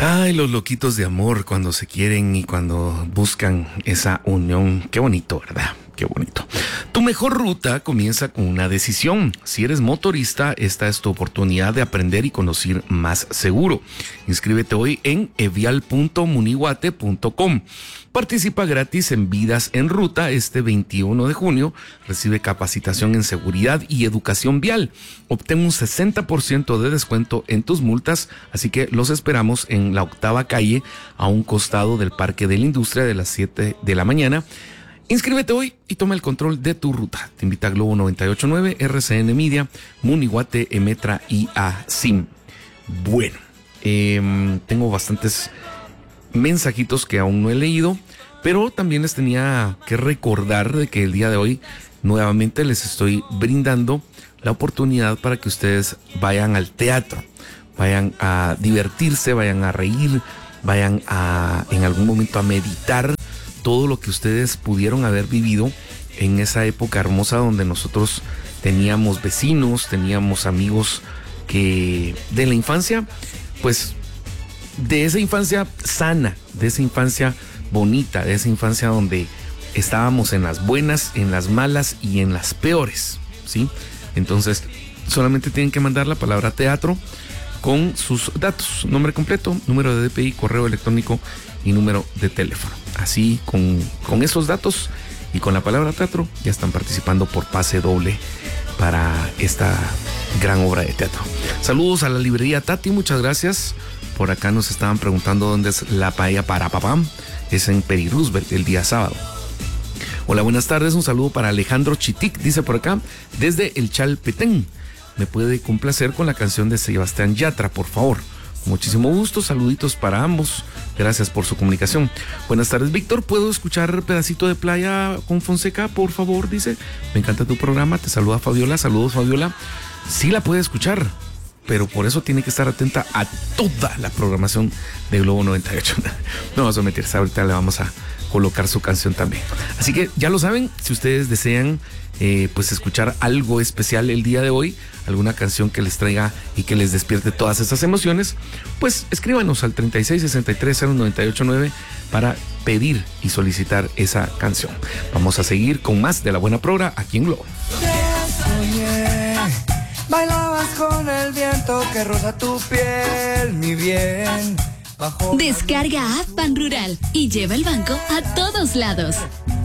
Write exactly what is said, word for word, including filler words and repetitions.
Ay, los loquitos de amor cuando se quieren y cuando buscan esa unión. Qué bonito, ¿verdad? Qué bonito. Tu mejor ruta comienza con una decisión. Si eres motorista, esta es tu oportunidad de aprender y conducir más seguro. Inscríbete hoy en evial punto munihuate punto com. Participa gratis en Vidas en Ruta este veintiuno de junio. Recibe capacitación en seguridad y educación vial. Obtén un sesenta por ciento de descuento en tus multas, así que los esperamos en la octava calle, a un costado del Parque de la Industria, de las siete de la mañana. Inscríbete hoy y toma el control de tu ruta. Te invita a Globo noventa y ocho punto nueve, R C N Media, Munihuate, Emetra y A S I M. Bueno, eh, tengo bastantes mensajitos que aún no he leído, pero también les tenía que recordar de que el día de hoy nuevamente les estoy brindando la oportunidad para que ustedes vayan al teatro, vayan a divertirse, vayan a reír, vayan a en algún momento a meditar todo lo que ustedes pudieron haber vivido en esa época hermosa donde nosotros teníamos vecinos, teníamos amigos que de la infancia, pues de esa infancia sana, de esa infancia bonita, de esa infancia donde estábamos en las buenas, en las malas y en las peores, ¿sí? Entonces, solamente tienen que mandar la palabra teatro con sus datos, nombre completo, número de D P I, correo electrónico y número de teléfono. Así, con, con esos datos y con la palabra teatro, ya están participando por pase doble para esta gran obra de teatro. Saludos a la librería Tati, muchas gracias. Por acá nos estaban preguntando dónde es la paella para papá. Es en Peri Roosevelt, el día sábado. Hola, buenas tardes. Un saludo para Alejandro Chitic, dice por acá, desde el Chalpetén. Me puede complacer con la canción de Sebastián Yatra, por favor. Muchísimo gusto, saluditos para ambos. Gracias por su comunicación. Buenas tardes, Víctor. ¿Puedo escuchar Pedacito de Playa con Fonseca, por favor? Dice, me encanta tu programa. Te saluda Fabiola. Saludos, Fabiola. Sí la puede escuchar, pero por eso tiene que estar atenta a toda la programación de Globo noventa y ocho. No vamos a meterse, ahorita le vamos a colocar su canción también. Así que ya lo saben, si ustedes desean eh, pues escuchar algo especial el día de hoy, alguna canción que les traiga y que les despierte todas esas emociones, pues escríbanos al treinta y seis sesenta y tres cero noventa y ocho nueve para pedir y solicitar esa canción. Vamos a seguir con más de La Buena Progra aquí en Globo. Bailabas con el viento que roza tu piel, mi bien. Descarga App Pan Rural y lleva el banco a todos lados.